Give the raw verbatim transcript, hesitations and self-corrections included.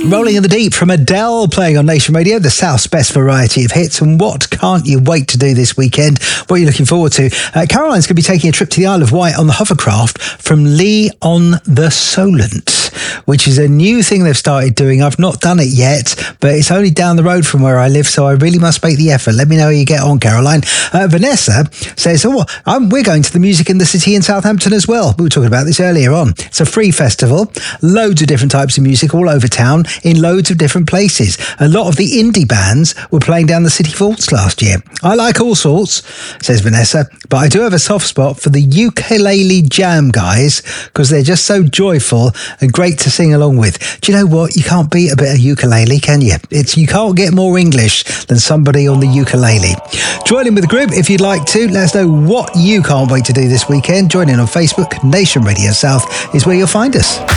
Rolling in the Deep from Adele, playing on Nation Radio, the South's best variety of hits. And what can't you wait to do this weekend? What are you looking forward to? Uh, Caroline's going to be taking a trip to the Isle of Wight on the hovercraft from Lee on the Solent, which is a new thing they've started doing. I've not done it yet, but it's only down the road from where I live, so I really must make the effort. Let me know how you get on, Caroline. Uh, Vanessa says, oh, I'm, we're going to the Music in the City in Southampton as well. We were talking about this earlier on. It's a free festival, loads of different types of music all over town in loads of different places. A lot of the indie bands were playing down the City Vaults last year. I like all sorts, says Vanessa, but I do have a soft spot for the ukulele jam guys because they're just so joyful and great to sing along with. Do you know what? You can't beat a bit of ukulele, can you? It's you can't get more English than somebody on the ukulele. Join in with the group if you'd like to. Let us know what you can't wait to do this weekend. Join in on Facebook. Nation Radio South is where you'll find us.